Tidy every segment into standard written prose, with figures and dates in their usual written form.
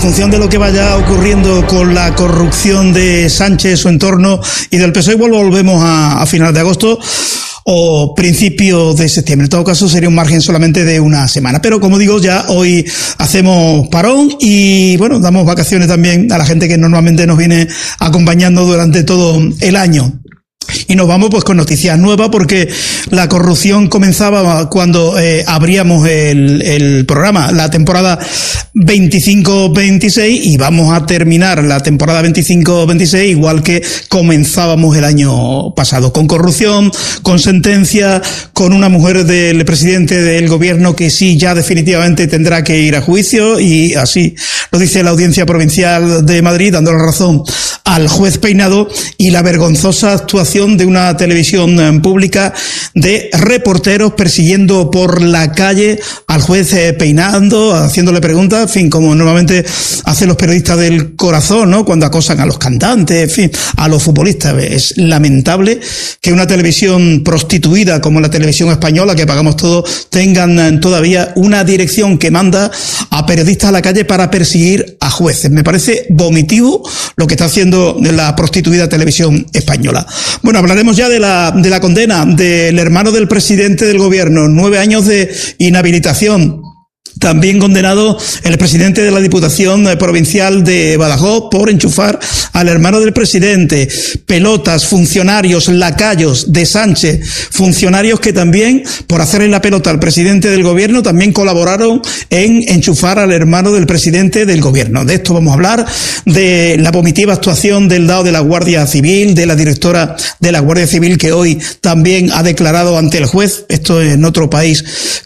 función de lo que vaya ocurriendo con la corrupción de Sánchez, su entorno y del PSOE, volvemos a final de agosto o principio de septiembre. En todo caso sería un margen solamente de una semana. Pero como digo, ya hoy hacemos parón y bueno, damos vacaciones también a la gente que normalmente nos viene acompañando durante todo el año. Y nos vamos pues con noticias nuevas, porque la corrupción comenzaba cuando abríamos el programa, la temporada 25-26, y vamos a terminar la temporada 25-26 igual que comenzábamos el año pasado, con corrupción, con sentencia, con una mujer del presidente del gobierno que sí ya definitivamente tendrá que ir a juicio, y así lo dice la Audiencia Provincial de Madrid, dando la razón al juez Peinado, y la vergonzosa actuación de una televisión pública de reporteros persiguiendo por la calle al juez Peinado, haciéndole preguntas, en fin, como normalmente hacen los periodistas del corazón, ¿no?, cuando acosan a los cantantes, en fin, a los futbolistas. Es lamentable que una televisión prostituida como la televisión española, que pagamos todos, tengan todavía una dirección que manda a periodistas a la calle para perseguir a jueces. Me parece vomitivo lo que está haciendo la prostituida televisión española. Bueno, hablaremos ya de la condena del hermano del presidente del gobierno, 9 años de inhabilitación. También condenado el presidente de la Diputación Provincial de Badajoz por enchufar al hermano del presidente. Pelotas, funcionarios, lacayos de Sánchez, funcionarios que también, por hacerle la pelota al presidente del gobierno, también colaboraron en enchufar al hermano del presidente del gobierno. De esto vamos a hablar, de la vomitiva actuación del DAO de la Guardia Civil, de la directora de la Guardia Civil, que hoy también ha declarado ante el juez, esto en otro país,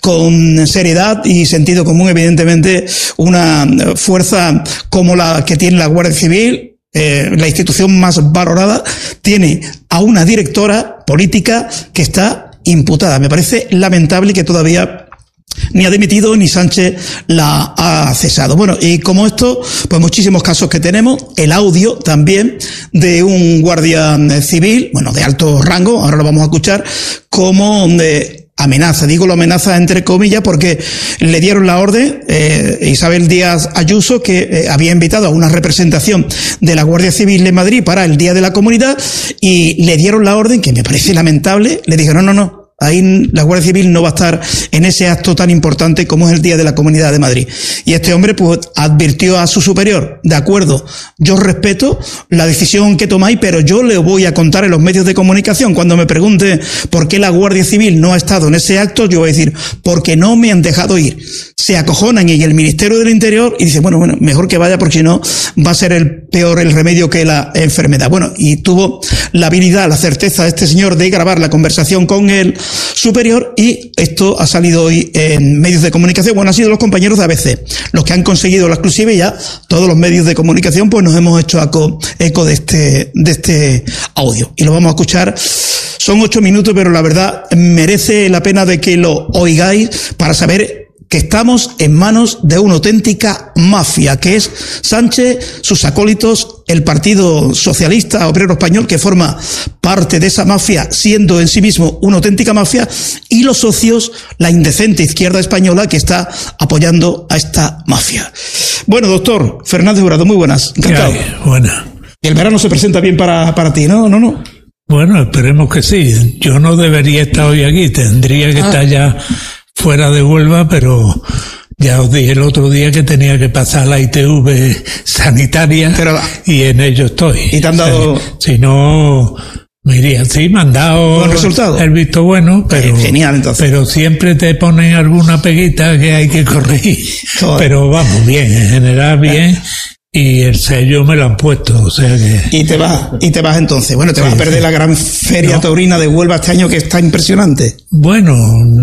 con seriedad y sentido común. Evidentemente, una fuerza como la que tiene la Guardia Civil, la institución más valorada, tiene a una directora política que está imputada. Me parece lamentable que todavía ni ha dimitido ni Sánchez la ha cesado. Bueno, y como esto, pues muchísimos casos que tenemos. El audio también de un guardia civil, bueno, de alto rango, ahora lo vamos a escuchar, como amenaza, digo la amenaza entre comillas, porque le dieron la orden, Isabel Díaz Ayuso, que había invitado a una representación de la Guardia Civil de Madrid para el Día de la Comunidad, y le dieron la orden, que me parece lamentable, le dijeron no, ahí la Guardia Civil no va a estar en ese acto tan importante como es el Día de la Comunidad de Madrid. Y este hombre pues advirtió a su superior: de acuerdo, yo respeto la decisión que tomáis, pero yo le voy a contar en los medios de comunicación. Cuando me pregunte por qué la Guardia Civil no ha estado en ese acto, yo voy a decir: porque no me han dejado ir. Se acojonan, y el Ministerio del Interior, y dice, bueno, mejor que vaya, porque si no va a ser el remedio que la enfermedad. Bueno, y tuvo la habilidad, la certeza de este señor de grabar la conversación con el superior, y esto ha salido hoy en medios de comunicación. Bueno, han sido los compañeros de ABC los que han conseguido la exclusiva, y ya todos los medios de comunicación pues nos hemos hecho eco de este audio, y lo vamos a escuchar. Son 8 minutos, pero la verdad merece la pena de que lo oigáis para saber que estamos en manos de una auténtica mafia, que es Sánchez, sus acólitos, el Partido Socialista Obrero Español, que forma parte de esa mafia, siendo en sí mismo una auténtica mafia, y los socios, la indecente izquierda española, que está apoyando a esta mafia. Bueno, doctor Fernández Jurado, muy buenas. Encantado. Buena. Y el verano se presenta bien para ti, ¿no? No. Bueno, esperemos que sí. Yo no debería estar hoy aquí, tendría que estar ya fuera de Huelva, pero ya os dije el otro día que tenía que pasar la ITV sanitaria, y en ello estoy. ¿Y te han dado? Si no, me iría. Sí, me han dado buen resultado, el visto bueno, pero genial, entonces. Pero siempre te ponen alguna peguita que hay que corregir. Joder. Pero vamos, bien, en general bien. Y el sello me lo han puesto, o sea que... Y te vas entonces. Bueno, te vas a perder la gran feria taurina de Huelva este año, que está impresionante. Bueno,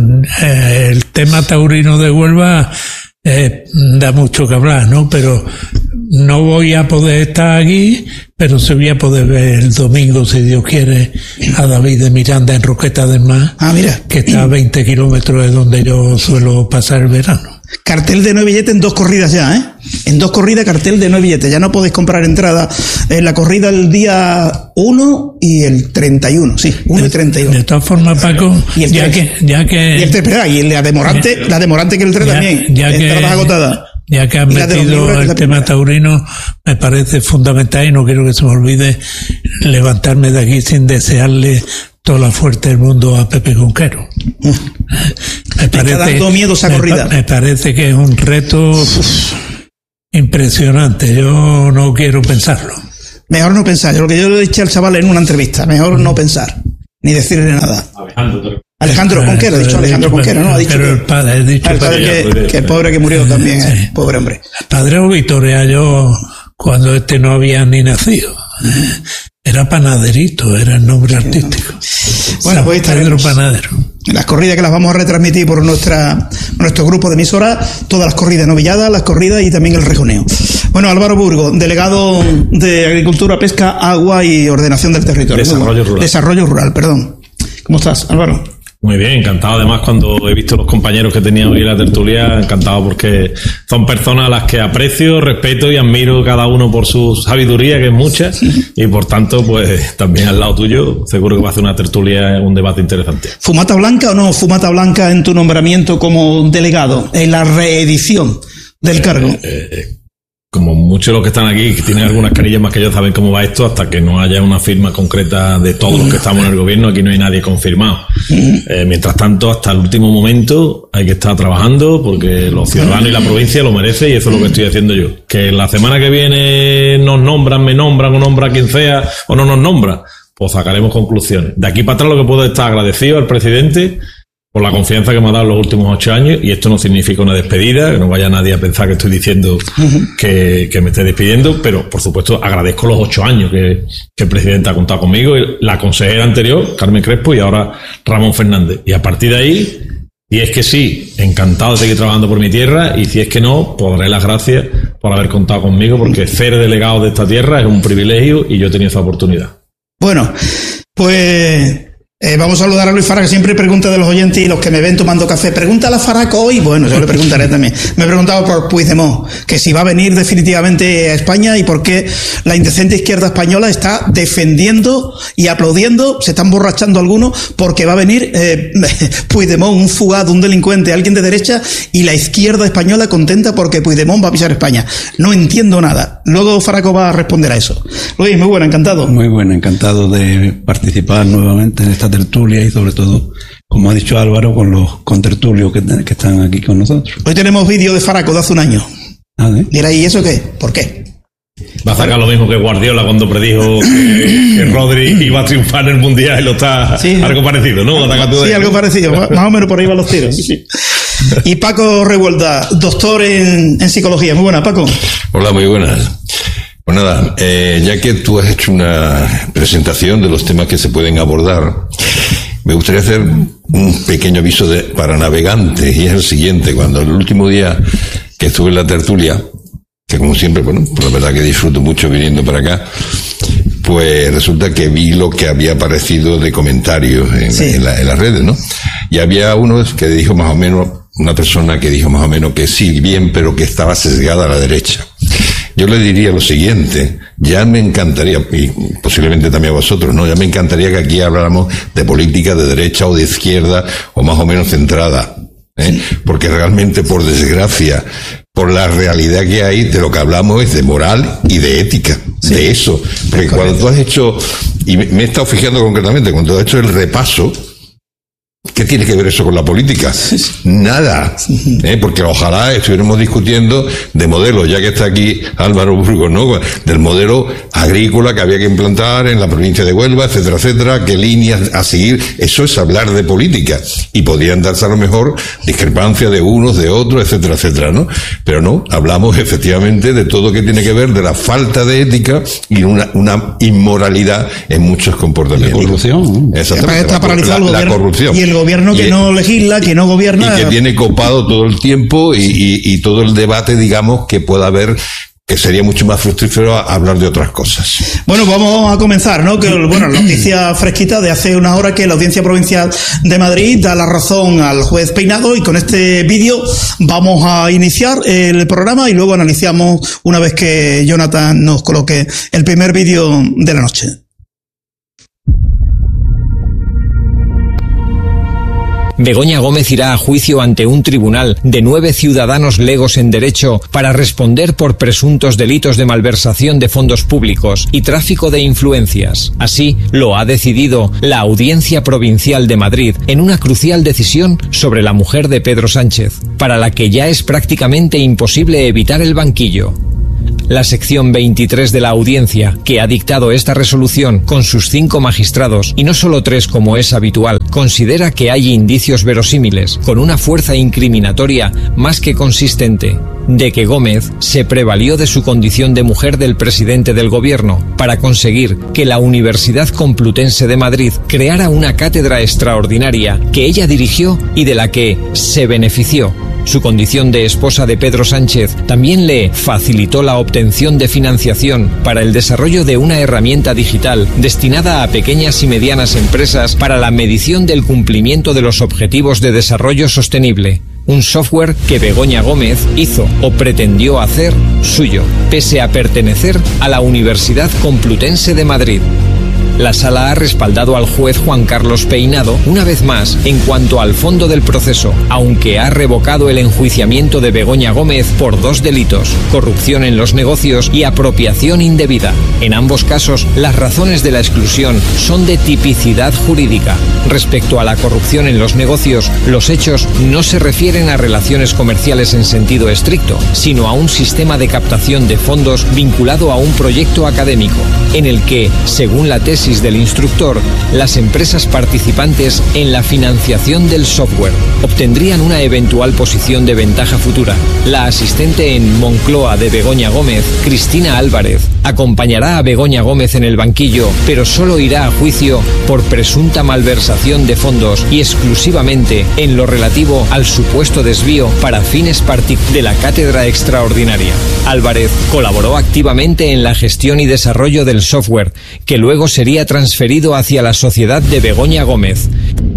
el tema taurino de Huelva da mucho que hablar, ¿no? Pero no voy a poder estar aquí, pero sí voy a poder ver el domingo, si Dios quiere, a David de Miranda en Roqueta del Mar. Mira. Que está a 20 kilómetros de donde yo suelo pasar el verano. Cartel de 9 billetes en 2 corridas ya, ¿eh? En 2 corridas, cartel de 9 billetes. Ya no podéis comprar entrada en la corrida el día 1 y el 31. Sí, 1 y 31. De todas formas, Paco, y el 3. Y el 3, espera, y la de Morante que el 3 también. Ya que, entradas agotadas. Ya que has metido el tema taurino, me parece fundamental y no quiero que se me olvide levantarme de aquí sin desearle toda la suerte del mundo a Pepe Conquero. Me está dando miedo esa corrida. Me parece que es un reto impresionante. Yo no quiero pensarlo. Mejor no pensar. Lo que yo le he dicho al chaval en una entrevista, mejor no pensar, ni decirle nada. Alejandro Conquero, ha dicho Alejandro Conquero, ¿no? Ha dicho pero el padre, que el pobre que murió también, sí. Pobre hombre. El padre Vitoria, yo, cuando no había ni nacido, era Panaderito, era el nombre artístico. Bueno, pues Pedro Panadero. Las corridas que las vamos a retransmitir por nuestro grupo de emisoras, todas las corridas novilladas, las corridas y también el rejoneo. Bueno, Álvaro Burgo, delegado de Agricultura, Pesca, Agua y Ordenación del Territorio. Desarrollo Rural, perdón. ¿Cómo estás, Álvaro? Muy bien, encantado. Además, cuando he visto los compañeros que tenía hoy en la tertulia, encantado porque son personas a las que aprecio, respeto y admiro cada uno por su sabiduría, que es mucha, y por tanto, pues también al lado tuyo, seguro que va a hacer una tertulia, un debate interesante. ¿Fumata blanca o no fumata blanca en tu nombramiento como delegado, en la reedición del cargo? Como muchos de los que están aquí, que tienen algunas carillas más que yo, saben cómo va esto, hasta que no haya una firma concreta de todos los que estamos en el gobierno, aquí no hay nadie confirmado. Mientras tanto, hasta el último momento hay que estar trabajando porque los ciudadanos y la provincia lo merecen, y eso es lo que estoy haciendo yo. Que la semana que viene nos nombran, me nombran o nombra quien sea, o no nos nombra, pues sacaremos conclusiones. De aquí para atrás lo que puedo es estar agradecido al presidente por la confianza que me ha dado en los últimos 8 años, y esto no significa una despedida, que no vaya nadie a pensar que estoy diciendo que me esté despidiendo, pero por supuesto agradezco los 8 años que el presidente ha contado conmigo, la consejera anterior, Carmen Crespo, y ahora Ramón Fernández. Y a partir de ahí, y es que sí, encantado de seguir trabajando por mi tierra, y si es que no, pues daré las gracias por haber contado conmigo, porque ser delegado de esta tierra es un privilegio y yo he tenido esa oportunidad. Bueno, pues vamos a saludar a Luis Faraco, que siempre pregunta de los oyentes y los que me ven tomando café. Pregúntale a Faraco hoy. Bueno, yo le preguntaré también. Me he preguntado por Puigdemont, que si va a venir definitivamente a España y por qué la indecente izquierda española está defendiendo y aplaudiendo, se están borrachando algunos, porque va a venir Puigdemont, un fugado, un delincuente, alguien de derecha, y la izquierda española contenta porque Puigdemont va a pisar España. No entiendo nada. Luego Faraco va a responder a eso. Luis, muy bueno, encantado. Muy bueno, encantado de participar nuevamente en esta tertulia y sobre todo, como ha dicho Álvaro, con los contertulios que están aquí con nosotros. Hoy tenemos vídeo de Faraco de hace un año. Mira, ¿y eso qué? ¿Por qué? Va a sacar lo mismo que Guardiola cuando predijo que Rodri iba a triunfar en el Mundial, y lo está algo parecido, ¿no? Sí, algo parecido, más o menos por ahí van los tiros. Sí. Y Paco Revuelta, doctor en psicología. Muy buena, Paco. Hola, muy buenas. Pues nada, ya que tú has hecho una presentación de los temas que se pueden abordar, me gustaría hacer un pequeño aviso para navegantes, y es el siguiente. Cuando el último día que estuve en la tertulia, que como siempre, bueno, pues la verdad que disfruto mucho viniendo para acá, pues resulta que vi lo que había aparecido de comentarios en las redes, ¿no? Y había uno que dijo más o menos, una persona que dijo más o menos que sí, bien, pero que estaba sesgada a la derecha. Yo le diría lo siguiente: ya me encantaría, y posiblemente también a vosotros, ¿no? Ya me encantaría que aquí habláramos de política de derecha o de izquierda, o más o menos centrada, porque realmente, por desgracia, por la realidad que hay, de lo que hablamos es de moral y de ética, de eso. Porque cuando tú has hecho, y me he estado fijando concretamente, cuando tú has hecho el repaso, ¿qué tiene que ver eso con la política? Nada, porque ojalá estuviéramos discutiendo de modelos, ya que está aquí Álvaro Burgos, ¿no? Del modelo agrícola que había que implantar en la provincia de Huelva, etcétera, etcétera, qué líneas a seguir. Eso es hablar de política, y podrían darse a lo mejor discrepancias de unos, de otros, etcétera, etcétera, ¿no? Pero no, hablamos efectivamente de todo lo que tiene que ver de la falta de ética y una inmoralidad en muchos comportamientos. La corrupción. Exactamente. Está paralizado la corrupción. Y el gobierno que no legisla, que no gobierna. Y que tiene copado todo el tiempo y todo el debate, digamos, que pueda haber, que sería mucho más fructífero hablar de otras cosas. Bueno, vamos a comenzar, ¿no? Que, bueno, noticia fresquita de hace una hora, que la Audiencia Provincial de Madrid da la razón al juez Peinado, y con este vídeo vamos a iniciar el programa y luego analizamos una vez que Jonathan nos coloque el primer vídeo de la noche. Begoña Gómez irá a juicio ante un tribunal de 9 ciudadanos legos en derecho para responder por presuntos delitos de malversación de fondos públicos y tráfico de influencias. Así lo ha decidido la Audiencia Provincial de Madrid en una crucial decisión sobre la mujer de Pedro Sánchez, para la que ya es prácticamente imposible evitar el banquillo. La sección 23 de la audiencia, que ha dictado esta resolución con sus 5 magistrados, y no solo 3 como es habitual, considera que hay indicios verosímiles, con una fuerza incriminatoria más que consistente, de que Gómez se prevalió de su condición de mujer del presidente del gobierno para conseguir que la Universidad Complutense de Madrid creara una cátedra extraordinaria que ella dirigió y de la que se benefició. Su condición de esposa de Pedro Sánchez también le facilitó la obtención de financiación para el desarrollo de una herramienta digital destinada a pequeñas y medianas empresas para la medición del cumplimiento de los objetivos de desarrollo sostenible. Un software que Begoña Gómez hizo o pretendió hacer suyo, pese a pertenecer a la Universidad Complutense de Madrid. La Sala ha respaldado al juez Juan Carlos Peinado una vez más en cuanto al fondo del proceso, aunque ha revocado el enjuiciamiento de Begoña Gómez por 2 delitos: corrupción en los negocios y apropiación indebida. En ambos casos, las razones de la exclusión son de tipicidad jurídica. Respecto a la corrupción en los negocios, los hechos no se refieren a relaciones comerciales en sentido estricto, sino a un sistema de captación de fondos vinculado a un proyecto académico, en el que, según la tesis del instructor, las empresas participantes en la financiación del software obtendrían una eventual posición de ventaja futura. La asistente en Moncloa de Begoña Gómez, Cristina Álvarez, acompañará a Begoña Gómez en el banquillo, pero solo irá a juicio por presunta malversación de fondos y exclusivamente en lo relativo al supuesto desvío para fines de la cátedra extraordinaria. Álvarez colaboró activamente en la gestión y desarrollo del software, que luego sería transferido hacia la sociedad de Begoña Gómez.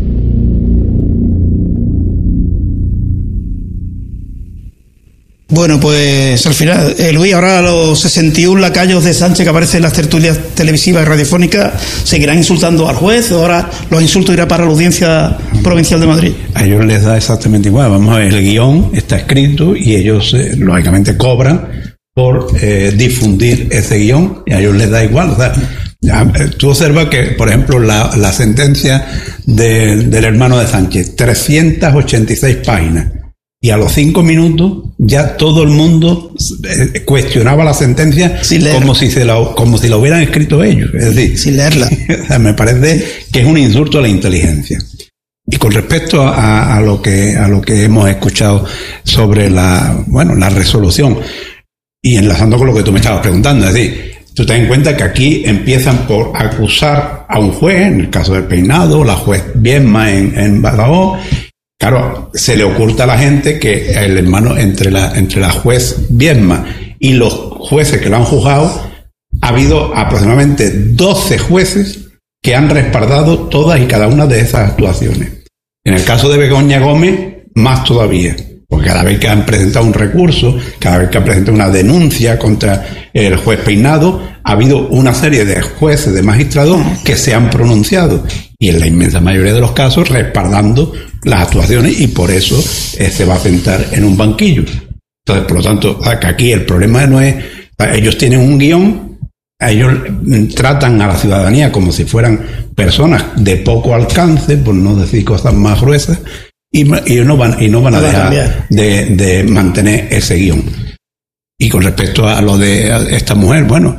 Bueno, pues al final, Luis, ahora los 61 lacayos de Sánchez que aparecen en las tertulias televisivas y radiofónicas seguirán insultando al juez, o ahora los insultos irán para la Audiencia Provincial de Madrid. A ellos les da exactamente igual. Vamos a ver, el guión está escrito y ellos lógicamente cobran por difundir ese guión, y a ellos les da igual. O sea, tú observas que, por ejemplo, la sentencia del hermano de Sánchez, 386 páginas, y a los 5 minutos ya todo el mundo cuestionaba la sentencia como si la hubieran escrito ellos, es decir, sin leerla. O sea, me parece que es un insulto a la inteligencia. Y con respecto a lo que hemos escuchado sobre la resolución, y enlazando con lo que tú me estabas preguntando, es decir, tú ten en cuenta que aquí empiezan por acusar a un juez, en el caso del Peinado, la juez Viedma en Badajoz. Claro, se le oculta a la gente que el hermano, entre la juez Viedma y los jueces que lo han juzgado, ha habido aproximadamente 12 jueces que han respaldado todas y cada una de esas actuaciones. En el caso de Begoña Gómez, más todavía, porque cada vez que han presentado un recurso, cada vez que han presentado una denuncia contra el juez Peinado, ha habido una serie de jueces, de magistrados que se han pronunciado, y en la inmensa mayoría de los casos respaldando las actuaciones, y por eso se va a sentar en un banquillo. Entonces, por lo tanto, aquí el problema no es, ellos tienen un guión, ellos tratan a la ciudadanía como si fueran personas de poco alcance, por no decir cosas más gruesas, y no van a dejar de mantener ese guión. Y con respecto a lo de esta mujer, bueno,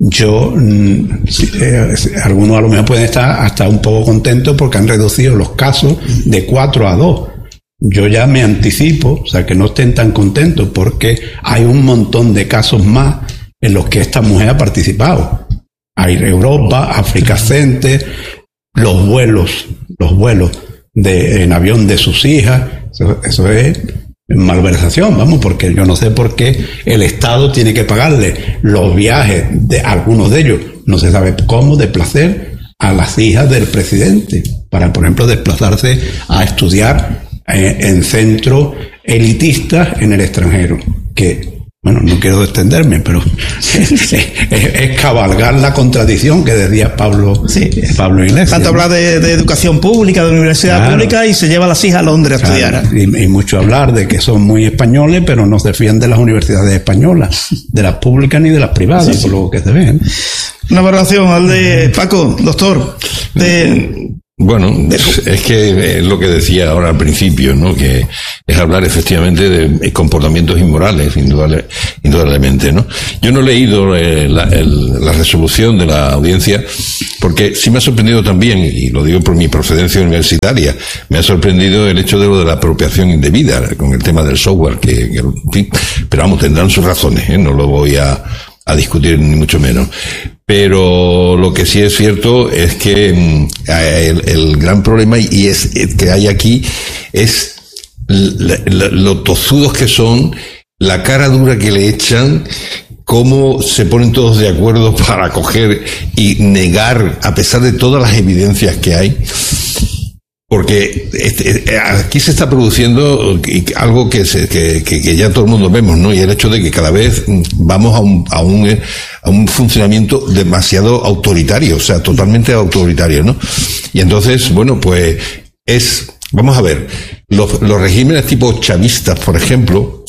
algunos a lo mejor pueden estar hasta un poco contentos porque han reducido los casos de 4 a 2. Yo ya me anticipo, o sea, que no estén tan contentos, porque hay un montón de casos más en los que esta mujer ha participado. Hay Europa, África Center, los vuelos en avión de sus hijas, eso es malversación, vamos, porque yo no sé por qué el Estado tiene que pagarle los viajes de algunos de ellos, no se sabe cómo, de placer a las hijas del presidente, para, por ejemplo, desplazarse a estudiar en centros elitistas en el extranjero, que bueno, no quiero extenderme, pero es cabalgar la contradicción que decía Pablo Iglesias. Tanto hablar de educación pública, de universidad pública, y se lleva a las hijas a Londres a estudiar. Y mucho hablar de que son muy españoles, pero no se fían de las universidades españolas, de las públicas ni de las privadas, por lo que se ven. Una valoración al de Paco, doctor. Bueno, es que es lo que decía ahora al principio, ¿no? Que es hablar efectivamente de comportamientos inmorales, indudablemente, ¿no? Yo no he leído la resolución de la audiencia, porque sí me ha sorprendido también, y lo digo por mi procedencia universitaria, me ha sorprendido el hecho de lo de la apropiación indebida, con el tema del software, en fin, pero vamos, tendrán sus razones, no lo voy a discutir ni mucho menos. Pero lo que sí es cierto es que el gran problema y es que hay aquí es lo tozudos que son, la cara dura que le echan, cómo se ponen todos de acuerdo para coger y negar a pesar de todas las evidencias que hay. Porque aquí se está produciendo algo que ya todo el mundo vemos, ¿no? Y el hecho de que cada vez vamos a un funcionamiento demasiado autoritario, o sea, totalmente autoritario, ¿no? Y entonces, bueno, pues vamos a ver, los regímenes tipo chavistas, por ejemplo,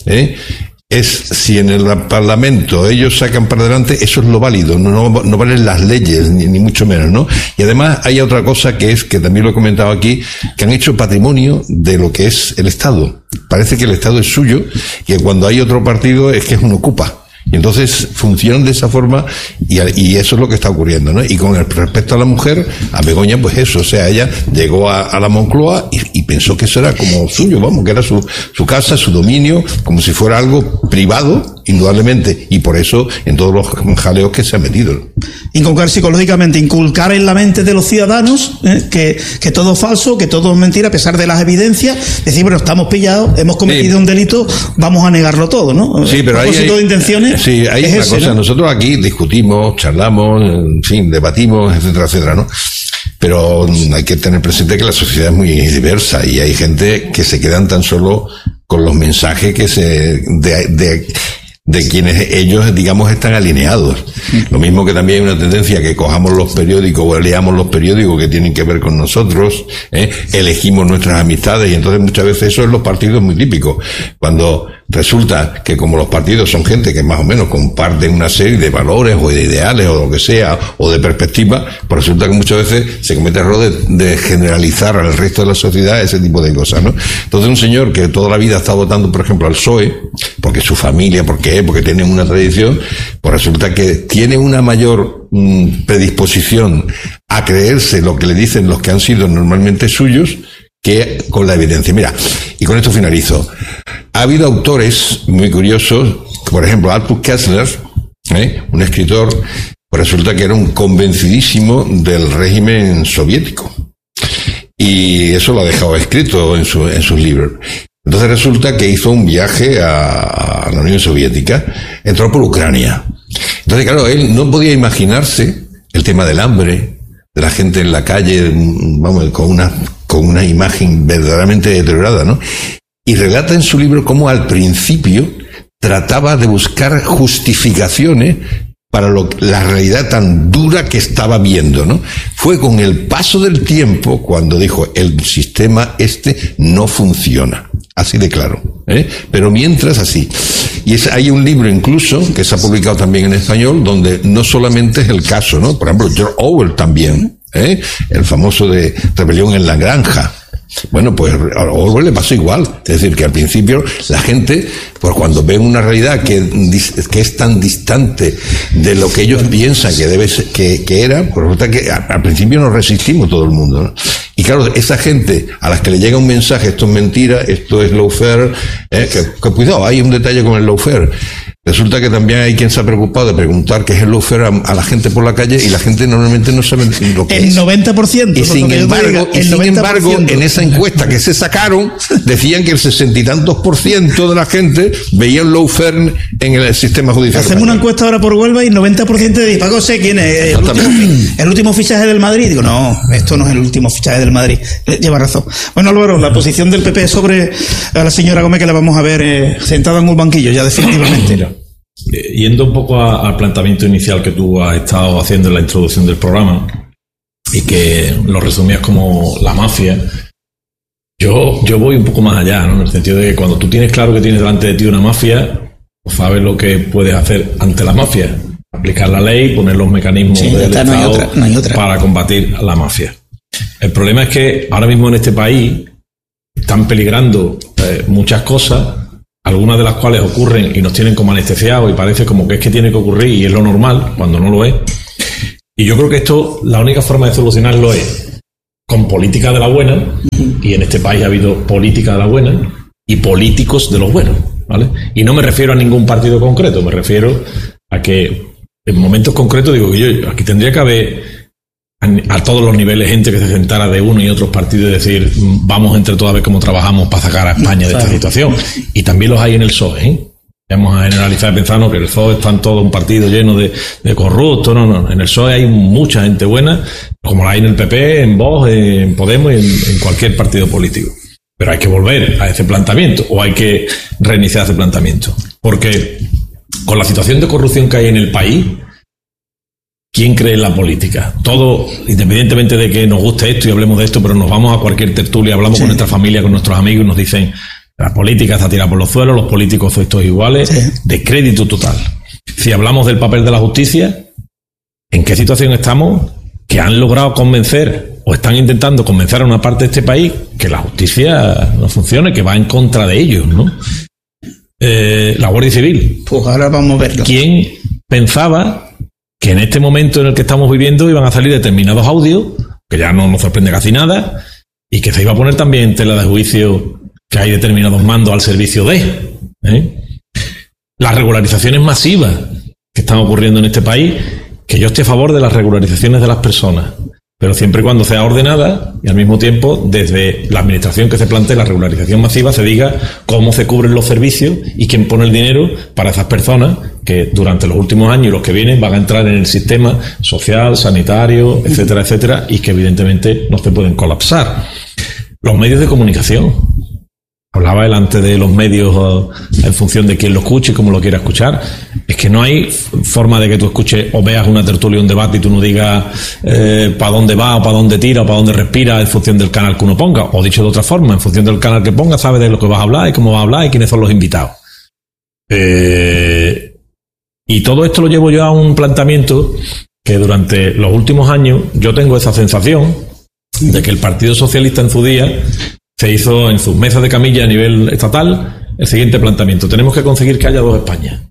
si en el Parlamento ellos sacan para adelante, eso es lo válido, no valen las leyes, ni mucho menos, ¿no? Y además hay otra cosa que también lo he comentado aquí, que han hecho patrimonio de lo que es el Estado. Parece que el Estado es suyo, y cuando hay otro partido es que es un ocupa. Y entonces funcionan de esa forma y eso es lo que está ocurriendo, ¿no? Y con respecto a la mujer, a Begoña, pues eso, o sea, ella llegó a la Moncloa y pensó que eso era como suyo, vamos, que era su casa, su dominio, como si fuera algo privado, indudablemente, y por eso en todos los jaleos que se ha metido. Inculcar psicológicamente, inculcar en la mente de los ciudadanos que todo es falso, que todo es mentira, a pesar de las evidencias, decir, bueno, estamos pillados, hemos cometido un delito, vamos a negarlo todo, ¿no? Sí, pero hay de intenciones. Sí, hay una cosa, ¿no? Nosotros aquí discutimos, charlamos, en fin, debatimos, etcétera, ¿no? Pero hay que tener presente que la sociedad es muy diversa y hay gente que se quedan tan solo con los mensajes de quienes ellos, digamos, están alineados. Lo mismo que también hay una tendencia que cojamos los periódicos o leamos los periódicos que tienen que ver con nosotros, elegimos nuestras amistades y entonces muchas veces eso en los partidos es muy típico. Cuando resulta que como los partidos son gente que más o menos comparten una serie de valores o de ideales o lo que sea, o de perspectivas, pues resulta que muchas veces se comete el error de generalizar al resto de la sociedad ese tipo de cosas, ¿no? Entonces un señor que toda la vida está votando, por ejemplo, al PSOE, porque su familia, porque tiene una tradición, pues resulta que tiene una mayor predisposición a creerse lo que le dicen los que han sido normalmente suyos que con la evidencia. Mira, y con esto finalizo. Ha habido autores muy curiosos, por ejemplo, Arthur Koestler, un escritor, pues resulta que era un convencidísimo del régimen soviético. Y eso lo ha dejado escrito en sus libros. Entonces resulta que hizo un viaje a la Unión Soviética, entró por Ucrania. Entonces, claro, él no podía imaginarse el tema del hambre, de la gente en la calle, vamos, con una imagen verdaderamente deteriorada, ¿no? Y relata en su libro cómo al principio trataba de buscar justificaciones para la realidad tan dura que estaba viendo, ¿no? Fue con el paso del tiempo cuando dijo, el sistema no funciona. Así de claro, pero mientras así. Y hay un libro incluso, que se ha publicado también en español, donde no solamente es el caso, ¿no? Por ejemplo, George Orwell también, el famoso de Rebelión en la Granja. Bueno, pues a Orwell le pasó igual. Es decir, que al principio la gente, pues cuando ven una realidad que es tan distante de lo que ellos piensan que debe ser, que era, pues resulta que al principio nos resistimos todo el mundo, ¿no? Y claro, esa gente a las que le llega un mensaje, esto es mentira, esto es lawfare, que cuidado, hay un detalle con el lawfare. Resulta que también hay quien se ha preocupado de preguntar qué es el lawfare a la gente por la calle y la gente normalmente no sabe lo que es. El 90%. Y sin embargo, en esa encuesta que se sacaron, decían que el 60 y tantos % de la gente veía el lawfare en el sistema judicial. Hacemos una encuesta ahora por Huelva y 90% de Paco sé quién es el último fichaje del Madrid. Digo, no, esto no es el último fichaje del Madrid. Lleva razón. Bueno, Álvaro, la posición del PP sobre a la señora Gómez, que la vamos a ver sentada en un banquillo ya definitivamente. yendo un poco al planteamiento inicial que tú has estado haciendo en la introducción del programa y que lo resumías como la mafia, yo voy un poco más allá, ¿no? En el sentido de que cuando tú tienes claro que tienes delante de ti una mafia, pues sabes lo que puedes hacer ante la mafia: aplicar la ley, poner los mecanismos del Estado no hay otra. Para combatir a la mafia. El problema es que ahora mismo en este país están peligrando muchas cosas, algunas de las cuales ocurren y nos tienen como anestesiados y parece como que es que tiene que ocurrir y es lo normal, cuando no lo es. Y yo creo que esto, la única forma de solucionarlo es con política de la buena, y en este país ha habido política de la buena y políticos de los buenos, ¿vale? Y no me refiero a ningún partido concreto, me refiero a que en momentos concretos digo que yo aquí tendría que haber a todos los niveles gente que se sentara de uno y otros partidos y decir, vamos entre todos a ver cómo trabajamos para sacar a España de esta situación. Y también los hay en el PSOE, ¿eh? Vamos a generalizar pensando que el PSOE está todo un partido lleno de corruptos. No, en el PSOE hay mucha gente buena, como la hay en el PP, en Vox, en Podemos y en cualquier partido político. Pero hay que volver a ese planteamiento, o hay que reiniciar ese planteamiento. Porque con la situación de corrupción que hay en el país, ¿quién cree en la política? Todo, independientemente de que nos guste esto y hablemos de esto, pero nos vamos a cualquier tertulia, hablamos con nuestra familia, con nuestros amigos y nos dicen, la política está tirada por los suelos, los políticos son todos iguales, descrédito total. Si hablamos del papel de la justicia, ¿en qué situación estamos? Que han logrado convencer o están intentando convencer a una parte de este país que la justicia no funcione, que va en contra de ellos, ¿no? La Guardia Civil. Pues ahora vamos a verlo. ¿Quién pensaba que en este momento en el que estamos viviendo iban a salir determinados audios, que ya no nos sorprende casi nada, y que se iba a poner también en tela de juicio que hay determinados mandos al servicio de? Las regularizaciones masivas que están ocurriendo en este país, que yo estoy a favor de las regularizaciones de las personas, pero siempre y cuando sea ordenada y al mismo tiempo desde la administración que se plantee la regularización masiva se diga cómo se cubren los servicios y quién pone el dinero para esas personas que durante los últimos años y los que vienen van a entrar en el sistema social, sanitario, etcétera, etcétera, y que evidentemente no se pueden colapsar. Los medios de comunicación. Hablaba él antes de los medios en función de quién lo escuche y cómo lo quiera escuchar. Es que no hay forma de que tú escuches o veas una tertulia, un debate y tú no digas para dónde va o para dónde tira o para dónde respira en función del canal que uno ponga. O dicho de otra forma, en función del canal que ponga, sabes de lo que vas a hablar y cómo vas a hablar y quiénes son los invitados. Y todo esto lo llevo yo a un planteamiento que durante los últimos años yo tengo esa sensación de que el Partido Socialista en su día se hizo en sus mesas de camilla a nivel estatal el siguiente planteamiento: tenemos que conseguir que haya dos Españas.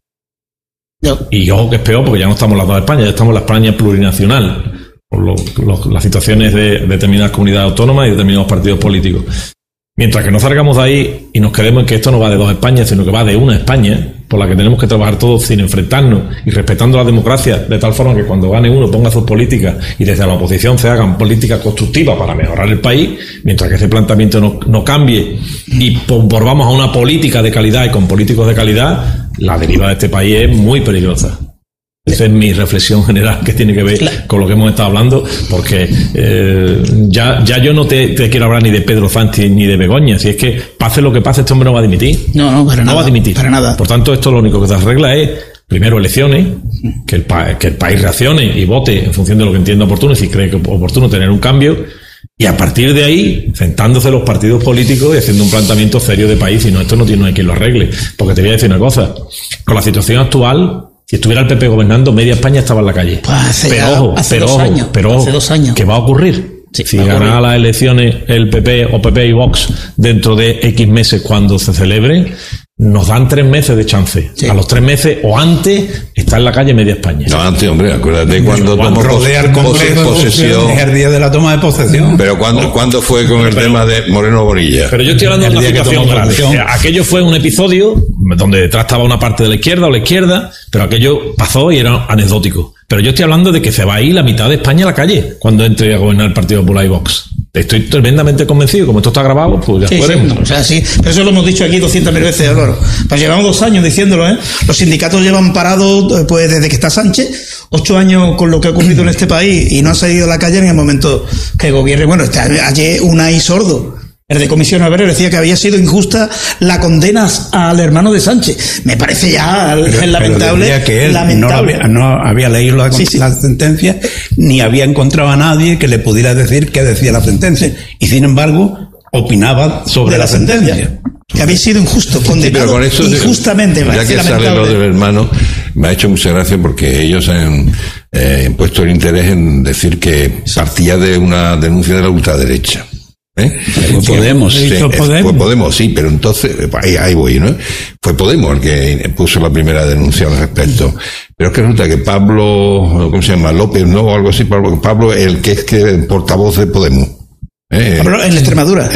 Y ojo que es peor, porque ya no estamos las dos Españas, ya estamos en la España plurinacional, por las situaciones de determinadas comunidades autónomas y determinados partidos políticos. Mientras que no salgamos de ahí y nos quedemos en que esto no va de dos Españas, sino que va de una España, por la que tenemos que trabajar todos sin enfrentarnos y respetando la democracia, de tal forma que cuando gane uno ponga sus políticas y desde la oposición se hagan políticas constructivas para mejorar el país, mientras que ese planteamiento no cambie y volvamos a una política de calidad y con políticos de calidad, la deriva de este país es muy peligrosa. Esa es mi reflexión general, que tiene que ver con lo que hemos estado hablando, porque ya yo no te quiero hablar ni de Pedro Sánchez ni de Begoña. Si es que pase lo que pase, este hombre no va a dimitir. No, para nada. Va a dimitir. Para nada. Por tanto, esto lo único que se arregla es, primero, elecciones, que el país reaccione y vote en función de lo que entienda oportuno, y si cree que es oportuno tener un cambio, y a partir de ahí, sentándose los partidos políticos y haciendo un planteamiento serio de país. Si no, esto no hay quien lo arregle. Porque te voy a decir una cosa, con la situación actual, si estuviera el PP gobernando, media España estaba en la calle. Pues hace dos años. ¿Qué va a ocurrir? Sí, si ganara las elecciones el PP o PP y Vox dentro de X meses cuando se celebren, nos dan 3 meses de chance. Sí. A los 3 meses o antes está en la calle media España. No, antes, hombre, acuérdate cuando tomó posesión. Es el día de la toma de posesión. Pero ¿cuándo fue con el tema de Moreno Bonilla? Pero yo estoy hablando de una situación grande. Aquello fue un episodio donde detrás estaba una parte de la izquierda o la izquierda, pero aquello pasó y era anecdótico. Pero yo estoy hablando de que se va a ir la mitad de España a la calle cuando entre a gobernar el Partido Popular y Vox. Estoy tremendamente convencido. Como esto está grabado, pues ya podemos. O sea, sí. Pero eso lo hemos dicho aquí 200.000 veces, Álvaro. Pues llevamos 2 años diciéndolo, ¿eh? Los sindicatos llevan parados, pues desde que está Sánchez, 8 años con lo que ha ocurrido en este país y no han salido a la calle en el momento que gobierne. Bueno, está ayer Unai sordo. El de Comisión Obrera decía que había sido injusta la condena al hermano de Sánchez. Me parece ya lamentable. Pero que él no había leído la sentencia, ni había encontrado a nadie que le pudiera decir qué decía la sentencia. Y sin embargo, opinaba sobre la sentencia. Que había sido injusto, condenado pero con eso, injustamente. Ya que sale lo del hermano, me ha hecho mucha gracia porque ellos han puesto el interés en decir que partía de una denuncia de la ultraderecha. Podemos. Fue Podemos, sí, pero entonces, ahí voy, ¿no? Fue Podemos el que puso la primera denuncia al respecto. Pero es que resulta que Pablo, ¿cómo se llama? López, ¿no? O algo así, Pablo, el que es portavoz de Podemos. Pablo, en Extremadura.